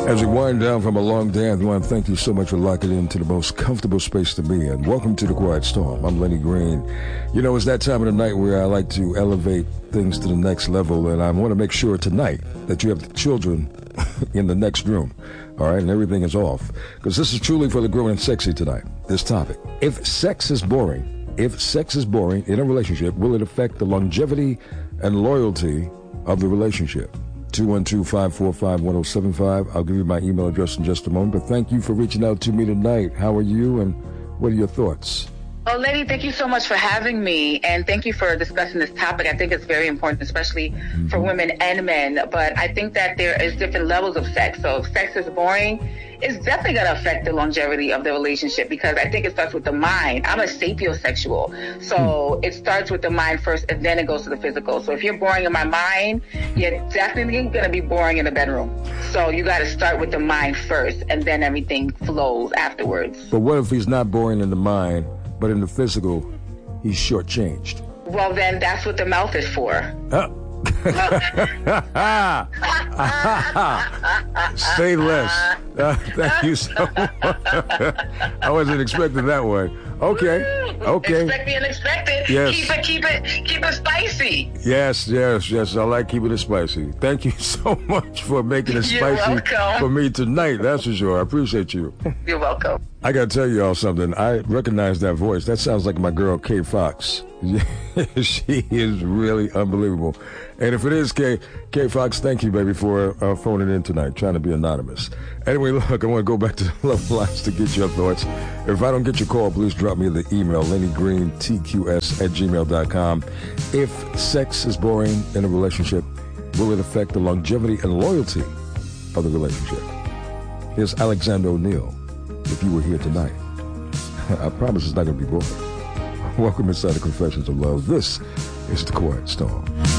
As we wind down from a long day, I want to thank you so much for locking into the most comfortable space to be in. Welcome to the Quiet Storm. I'm Lenny Green. You know, it's that time of the night where I like to elevate things to the next level, and I want to make sure tonight that you have the children in the next room, all right, and everything is off. Because this is truly for the grown and sexy tonight, this topic. If sex is boring in a relationship, will it affect the longevity and loyalty of the relationship? 212-545-1075. I'll give you my email address in just a moment. But thank you for reaching out to me tonight. How are you, and what are your thoughts? Oh, Lenny, thank you so much for having me, and thank you for discussing this topic. I think it's very important, especially for women and men. But I think that there is different levels of sex. So if sex is boring, it's definitely going to affect the longevity of the relationship, because I think it starts with the mind. I'm a sapiosexual. So it starts with the mind first, and then it goes to the physical. So if you're boring in my mind, you're definitely going to be boring in the bedroom. So you got to start with the mind first, and then everything flows afterwards. But what if he's not boring in the mind, but in the physical, he's shortchanged? Well, then that's what the mouth is for. Say less. Thank you so much. I wasn't expecting that one. Okay. Expect the unexpected. Yes. Keep it spicy. Yes. I like keeping it spicy. Thank you so much for making it You're spicy welcome. for me tonight. That's for sure. I appreciate you. You're welcome. I got to tell you all something. I recognize that voice. That sounds like my girl, Kay Fox. She is really unbelievable. And if it is Kay Fox, thank you, baby, for phoning in tonight, trying to be anonymous. Anyway, look, I want to go back to the love lines to get your thoughts. If I don't get your call, please drop me the email, LennyGreenTQS@gmail.com. If sex is boring in a relationship, will it affect the longevity and loyalty of the relationship? Here's Alexander O'Neal. If you were here tonight, I promise it's not going to be boring. Welcome inside the Confessions of Love. This is the Quiet Storm.